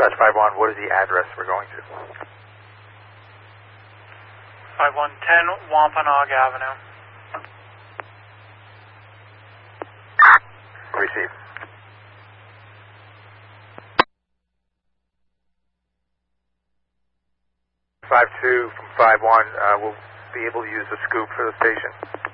Dispatch 5-1, what is the address we're going to? 5110 Wampanoag Avenue. Receive. 5-2 from 5-1, we'll be able to use the scoop for the station.